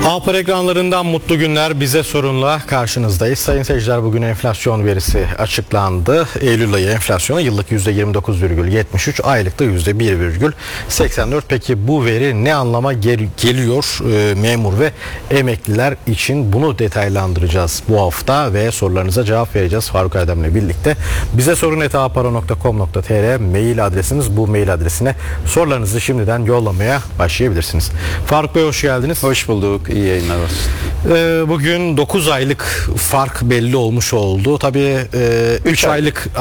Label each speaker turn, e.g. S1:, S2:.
S1: A-Haber ekranlarından mutlu günler, bize sorunla karşınızdayız. Sayın seyirciler, bugün enflasyon verisi açıklandı. Eylül ayı enflasyonu yıllık %29,73, aylıkta %1,84. Peki bu veri ne anlama geliyor memur ve emekliler için? Bunu detaylandıracağız bu hafta ve sorularınıza cevap vereceğiz Faruk Erdem'le birlikte. Bize sorun@ahaparo.com.tr mail adresimiz. Bu mail adresine sorularınızı şimdiden yollamaya başlayabilirsiniz. Faruk Bey, hoş geldiniz.
S2: Hoş bulduk. İyi yayınlar olsun.
S1: Bugün 9 aylık fark belli olmuş oldu. Tabii 3 aylık